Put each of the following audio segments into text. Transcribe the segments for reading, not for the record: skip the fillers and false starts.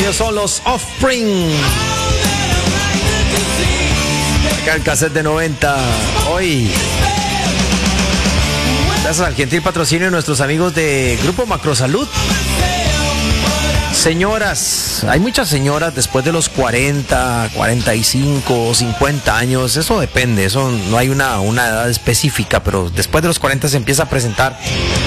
Ellos son los Offspring. Acá el cassette de 90. Hoy, gracias al gentil patrocinio de nuestros amigos de Grupo Macrosalud. Señoras, hay muchas señoras después de los 40, 45, 50 años, eso depende, eso no hay una edad específica, pero después de los 40 se empieza a presentar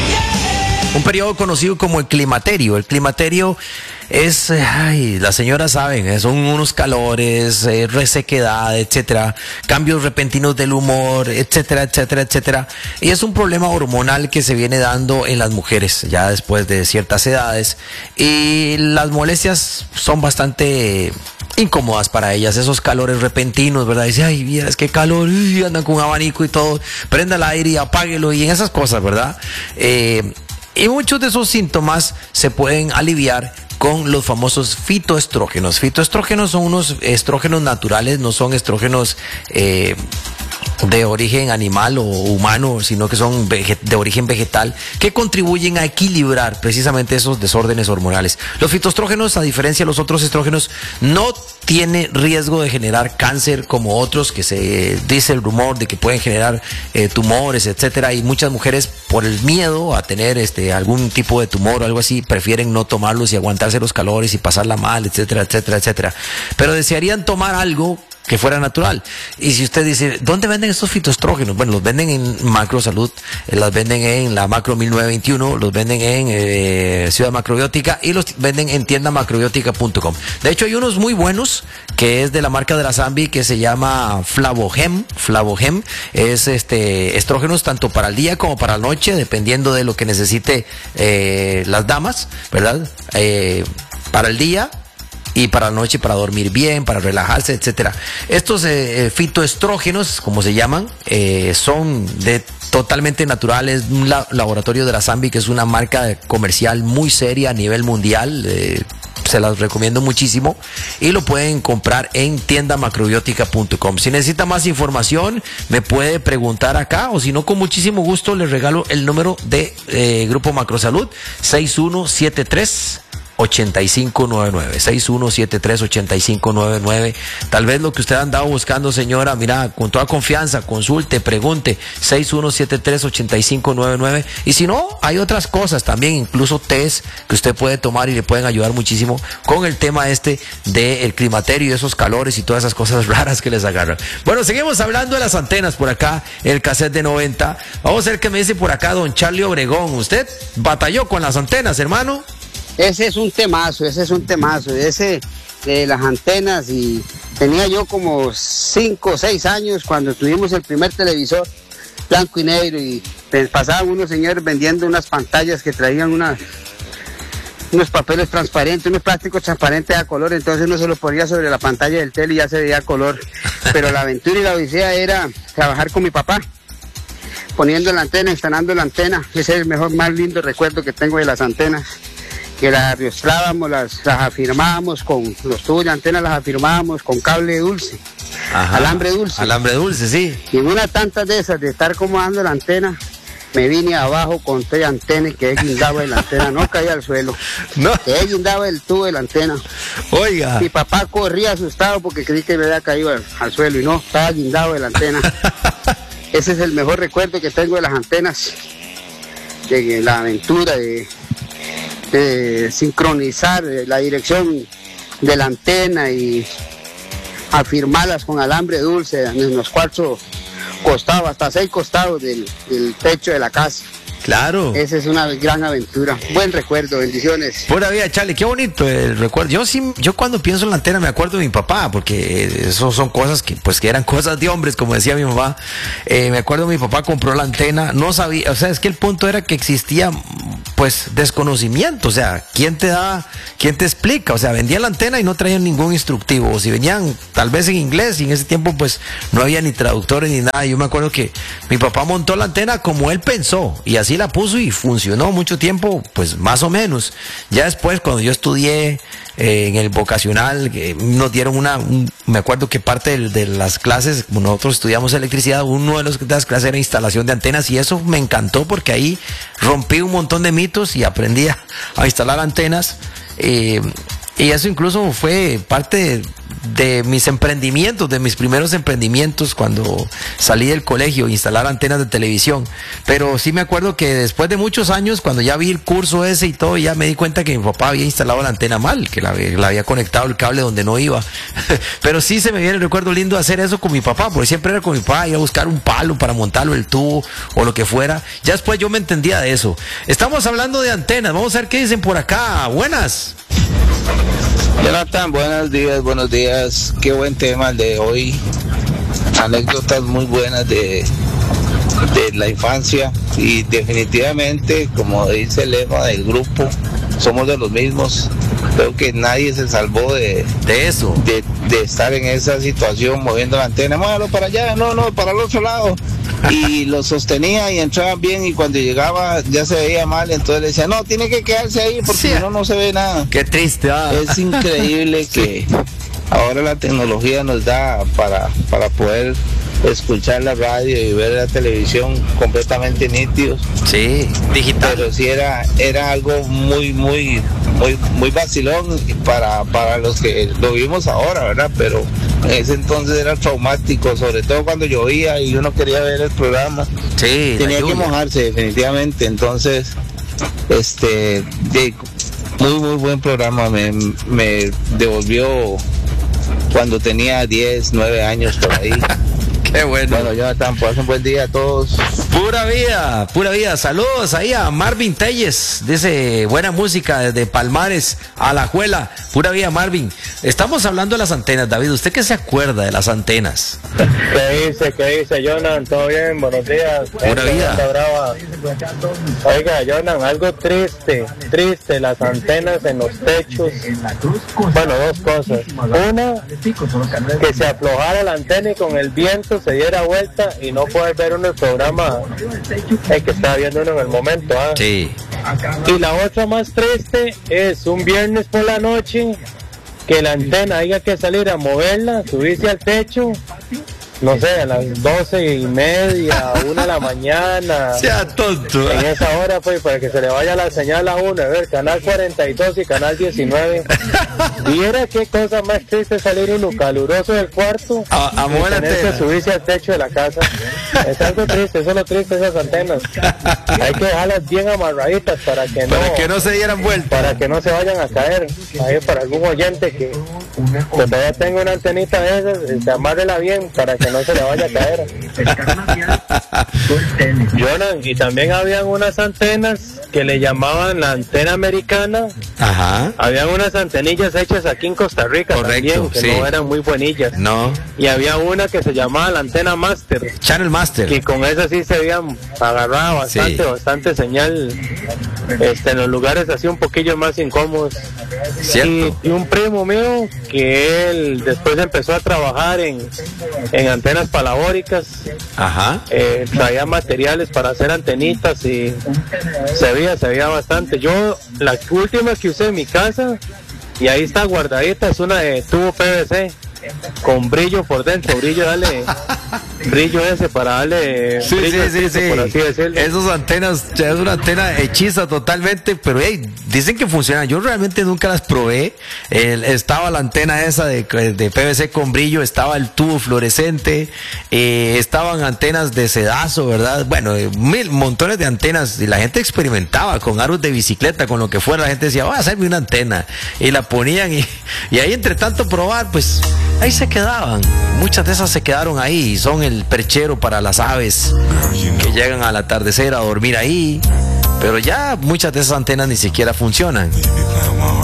un periodo conocido como el climaterio. El climaterio es, las señoras saben, son unos calores, resequedad, etcétera, cambios repentinos del humor, etcétera, etcétera, etcétera. Y es un problema hormonal que se viene dando en las mujeres ya después de ciertas edades. Y las molestias son bastante incómodas para ellas, esos calores repentinos, ¿verdad? Dice, ay, vieras qué calor, andan con un abanico y todo, prenda el aire y apáguelo y en esas cosas, ¿verdad? Y muchos de esos síntomas se pueden aliviar con los famosos fitoestrógenos. Fitoestrógenos son unos estrógenos naturales, no son estrógenos de origen animal o humano, sino que son de origen vegetal, que contribuyen a equilibrar precisamente esos desórdenes hormonales. Los fitoestrógenos, a diferencia de los otros estrógenos, no tiene riesgo de generar cáncer como otros que se dice el rumor de que pueden generar tumores, etcétera, y muchas mujeres por el miedo a tener algún tipo de tumor o algo así prefieren no tomarlos y aguantarse los calores y pasarla mal, etcétera, etcétera, etcétera. Pero desearían tomar algo que fuera natural. Y si usted dice, ¿dónde venden estos fitoestrógenos? Bueno, los venden en Macrosalud, las venden en la Macro 1921, los venden en Ciudad Macrobiótica y los venden en tiendamacrobiótica.com. De hecho, hay unos muy buenos que es de la marca de la Zambi que se llama Flavohem. Flavohem es estrógenos tanto para el día como para la noche, dependiendo de lo que necesite las damas, ¿verdad? Para el día y para la noche, para dormir bien, para relajarse, etcétera. Estos fitoestrógenos, como se llaman, son totalmente naturales. Un laboratorio de la Zambi, que es una marca comercial muy seria a nivel mundial. Se las recomiendo muchísimo y lo pueden comprar en tiendamacrobiótica.com. Si necesita más información, me puede preguntar acá, o si no, con muchísimo gusto les regalo el número de Grupo Macrosalud, 6173 8599, 6173-8599. Tal vez lo que usted ha andado buscando, señora, mira, con toda confianza, consulte, pregunte, 6173-8599. Y si no, hay otras cosas también, incluso test que usted puede tomar y le pueden ayudar muchísimo con el tema del climaterio y esos calores y todas esas cosas raras que les agarran. Bueno, seguimos hablando de las antenas por acá, el cassette de 90. Vamos a ver qué me dice por acá don Charlie Obregón. ¿Usted batalló con las antenas, hermano? Ese es un temazo, ese de las antenas, y tenía yo como 5 o 6 años cuando tuvimos el primer televisor blanco y negro y pasaban unos señores vendiendo unas pantallas que traían unos papeles transparentes, unos plásticos transparentes a color, entonces uno se los ponía sobre la pantalla del tele y ya se veía color. Pero la aventura y la odisea era trabajar con mi papá, poniendo la antena, instalando la antena. Ese es el más lindo recuerdo que tengo de las antenas, que las arrastrábamos, las afirmábamos con los tubos de antena, las afirmábamos con cable dulce. Ajá, alambre dulce. Alambre dulce, sí. Y en una tantas de esas, de estar acomodando la antena, me vine abajo con toda antena y quedé guindado de la antena, no caí al suelo. No. Quedé guindado del tubo de la antena. Oiga. Mi papá corría asustado porque creí que me había caído al suelo y no, estaba guindado de la antena. Ese es el mejor recuerdo que tengo de las antenas, de la aventura de sincronizar la dirección de la antena y afirmarlas con alambre dulce en los 4 costados, hasta 6 costados del techo de la casa. Claro. Esa es una gran aventura. Buen recuerdo, bendiciones. Pura vida, Charlie, qué bonito el recuerdo. Yo cuando pienso en la antena me acuerdo de mi papá, porque eso son cosas que eran cosas de hombres, como decía mi mamá. Me acuerdo mi papá compró la antena, no sabía, o sea, es que el punto era que existía pues desconocimiento, o sea, ¿quién te explica? O sea, vendían la antena y no traían ningún instructivo, o si venían tal vez en inglés, y en ese tiempo pues no había ni traductores ni nada. Yo me acuerdo que mi papá montó la antena como él pensó, y así la puso y funcionó mucho tiempo, pues más o menos. Ya después, cuando yo estudié en el vocacional, nos dieron me acuerdo que parte de las clases, como nosotros estudiamos electricidad, una de las clases era instalación de antenas, y eso me encantó porque ahí rompí un montón de mitos y aprendí a instalar antenas. Y eso incluso fue parte de mis emprendimientos, de mis primeros emprendimientos cuando salí del colegio, instalar antenas de televisión. Pero sí me acuerdo que después de muchos años, cuando ya vi el curso ese y todo, ya me di cuenta que mi papá había instalado la antena mal, que la había conectado el cable donde no iba. Pero sí se me viene el recuerdo lindo de hacer eso con mi papá, porque siempre era con mi papá, iba a buscar un palo para montarlo, el tubo o lo que fuera. Ya después yo me entendía de eso. Estamos hablando de antenas, vamos a ver qué dicen por acá. Buenas. Jonathan, buenos días, qué buen tema el de hoy, anécdotas muy buenas de la infancia y definitivamente, como dice el lema del grupo, somos de los mismos. Creo que nadie se salvó de eso, de estar en esa situación moviendo la antena, muévalo para allá, no, para el otro lado, y lo sostenía y entraban bien, y cuando llegaba ya se veía mal, entonces le decía, no, tiene que quedarse ahí porque si no se ve nada. Qué triste. Es increíble que ahora la tecnología nos da para poder escuchar la radio y ver la televisión completamente nítidos. Sí, digital. Pero sí era algo muy vacilón para los que lo vimos ahora, ¿verdad? Pero en ese entonces era traumático, sobre todo cuando llovía y uno quería ver el programa. Sí, tenía que mojarse definitivamente. Entonces, muy buen programa, me devolvió cuando tenía 10, 9 años por ahí. Qué bueno. Bueno, Jonathan, pues un buen día a todos. Pura vida. Saludos ahí a Marvin Telles. Dice, buena música desde Palmares, Alajuela. Pura vida, Marvin. Estamos hablando de las antenas, David. ¿Usted qué se acuerda de las antenas? ¿Qué dice, Jonan? ¿Todo bien? Buenos días. Pura vida. Oiga, Jonan, algo triste, las antenas en los techos. Bueno, dos cosas. Una, que se aflojara la antena y con el viento se diera vuelta y no poder ver uno el programa que estaba viendo uno en el momento. Sí. Y la otra más triste es un viernes por la noche que la antena haya que salir a moverla, subirse al techo, no sé, a las 12:30, 1 de la mañana. Sea tonto. En esa hora, pues, para que se le vaya la señal a uno, a ver, canal 42 y canal 19. Viera qué cosa más triste salir uno caluroso del cuarto y tener que subirse al techo de la casa. Es algo triste, eso es lo triste de esas antenas. Hay que dejarlas bien amarraditas para que no se dieran vuelta. Para que no se vayan a caer. Ahí para algún oyente que todavía tenga una antenita de esas, amárrela bien para que no se le vaya a caer. Jonan, y también habían unas antenas que le llamaban la antena americana. Ajá. Habían unas antenillas hechas aquí en Costa Rica. Correcto, también, que no eran muy buenillas. No. Y había una que se llamaba la antena Master. Channel Master. Y con esa sí se habían agarrado bastante señal en los lugares así un poquillo más incómodos. Cierto. Y un primo mío que él después empezó a trabajar en antenas parabólicas. Ajá. Traía materiales para hacer antenitas y se veía bastante. Yo la última que usé en mi casa, y ahí está guardadita, es una de tubo PVC con brillo por dentro, brillo ese para darle sí, por así decirlo. Esas antenas, es una antena hechiza totalmente, pero dicen que funciona. Yo realmente nunca las probé. Estaba la antena esa de PVC con brillo, estaba el tubo fluorescente, estaban antenas de sedazo, ¿verdad? Bueno, montones de antenas, y la gente experimentaba con aros de bicicleta, con lo que fuera. La gente decía, voy a hacerme una antena, y la ponían, y ahí entre tanto probar, pues ahí se quedaban. Muchas de esas se quedaron ahí y son el perchero para las aves que llegan al atardecer a dormir ahí. Pero ya muchas de esas antenas ni siquiera funcionan.